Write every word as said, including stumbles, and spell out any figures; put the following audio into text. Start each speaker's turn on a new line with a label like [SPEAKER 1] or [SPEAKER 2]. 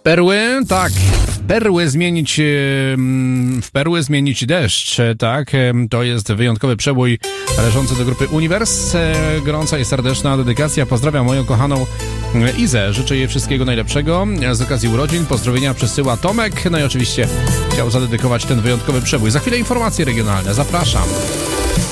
[SPEAKER 1] Perły, tak. Perły zmienić, w perły zmienić deszcz, tak. To jest wyjątkowy przebój należący do grupy Uniwers. Gorąca i serdeczna dedykacja. Pozdrawiam moją kochaną Izę. Życzę jej wszystkiego najlepszego z okazji urodzin. Pozdrowienia przesyła Tomek. No i oczywiście chciał zadedykować ten wyjątkowy przebój. Za chwilę informacje regionalne. Zapraszam.